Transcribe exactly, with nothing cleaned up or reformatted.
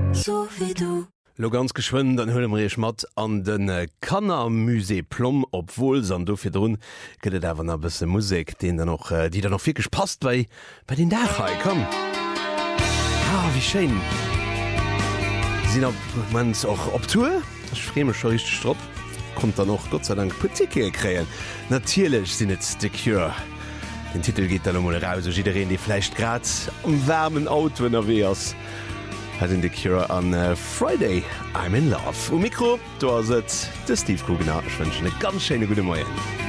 so wie du. Lo ganz geschwind an hëllem Reech mat an den äh, Kanner Musee Plomm obwohl san do fir drun gët awer a bisse Musik, den da noch, äh, die da noch wirklich passt bei, bei den Dachai kom. Ah, wie schön. Sin mans auch op Tour? Das freme schon richtig Stropp. Kommt da noch Gott sei Dank Putike kräen. Natierlech sinn et The Cure. Den Titel geht dann um raus, so jiin die flecht grad am wärmen Auto erwehrs. Hat in The Cure an uh, Friday I'm in love. O Mikro, du hast de Steve Kugner, ich wünsche eine ganz schöne gute Morgen.